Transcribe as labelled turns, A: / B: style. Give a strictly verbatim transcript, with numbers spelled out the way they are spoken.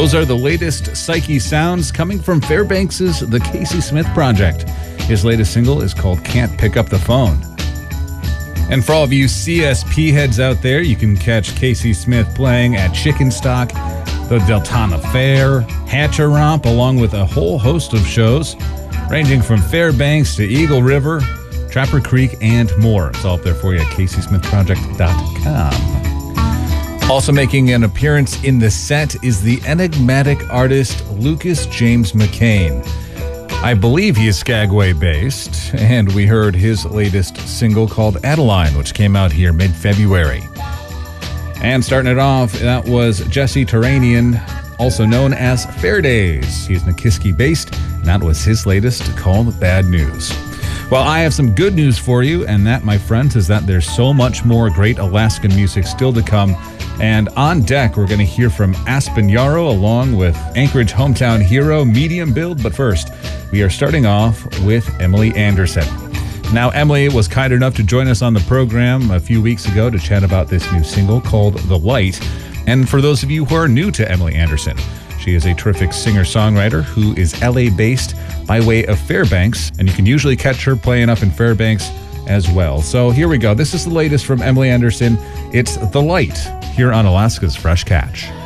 A: Those are the latest Psyche sounds coming from Fairbanks' The Casey Smith Project. His latest single is called Can't Pick Up the Phone. And for all of you C S P heads out there, you can catch Casey Smith playing at Chicken Stock, the Deltona Fair, Hatcheromp, along with a whole host of shows ranging from Fairbanks to Eagle River, Trapper Creek, and more. It's all up there for you at casey smith project dot com. Also making an appearance in the set is the enigmatic artist Lucas James McCain. I believe he is Skagway-based, and we heard his latest single called Adeline, which came out here mid-February. And starting it off, that was Jesse Turanian, also known as Fairdays. He's Nikiski-based, and that was his latest called Bad News. Well, I have some good news for you, and that, my friends, is that there's so much more great Alaskan music still to come. And on deck, we're going to hear from Aspen Yarrow along with Anchorage hometown hero Medium Build. But first, we are starting off with Emily Anderson. Now, Emily was kind enough to join us on the program a few weeks ago to chat about this new single called The Light. And for those of you who are new to Emily Anderson, she is a terrific singer-songwriter who is L A-based by way of Fairbanks, and you can usually catch her playing up in Fairbanks as well. So here we go. This is the latest from Emily Anderson. It's The Light here on Alaska's Fresh Catch.